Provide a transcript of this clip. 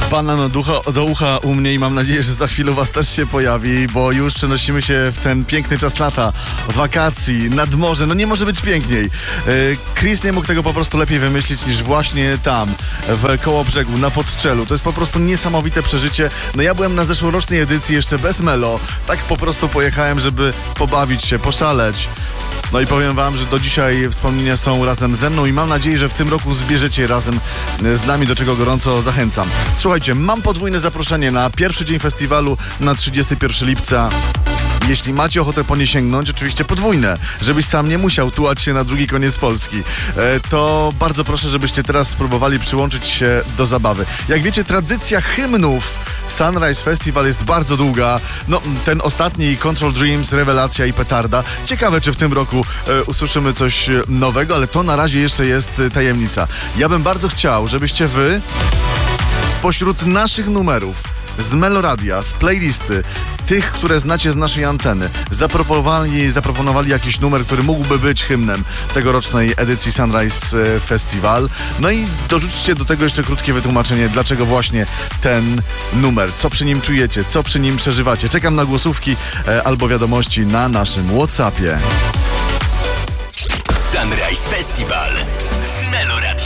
Banan do ucha u mnie i mam nadzieję, że za chwilę u was też się pojawi, bo już przenosimy się w ten piękny czas lata, wakacji, nad morze. No nie może być piękniej. Chris nie mógł tego po prostu lepiej wymyślić niż właśnie tam, w Kołobrzegu, na Podczelu. To jest po prostu niesamowite przeżycie. No ja byłem na zeszłorocznej edycji jeszcze bez Melo. Tak po prostu pojechałem, żeby pobawić się, poszaleć. No i powiem wam, że do dzisiaj wspomnienia są razem ze mną i mam nadzieję, że w tym roku zbierzecie razem z nami, do czego gorąco zachęcam. Słuchajcie, mam podwójne zaproszenie na pierwszy dzień festiwalu na 31 lipca. Jeśli macie ochotę po nie sięgnąć, oczywiście podwójne, żebyś sam nie musiał tułać się na drugi koniec Polski, to bardzo proszę, żebyście teraz spróbowali przyłączyć się do zabawy. Jak wiecie, tradycja hymnów Sunrise Festival jest bardzo długa. No, ten ostatni, Control Dreams, Rewelacja i Petarda. Ciekawe, czy w tym roku usłyszymy coś nowego, ale to na razie jeszcze jest tajemnica. Ja bym bardzo chciał, żebyście wy spośród naszych numerów z Meloradia, z playlisty, tych, które znacie z naszej anteny, zaproponowali jakiś numer, który mógłby być hymnem tegorocznej edycji Sunrise Festival. No i dorzućcie do tego jeszcze krótkie wytłumaczenie, dlaczego właśnie ten numer, co przy nim czujecie, co przy nim przeżywacie. Czekam na głosówki albo wiadomości na naszym WhatsAppie. Sunrise Festival z Meloradia.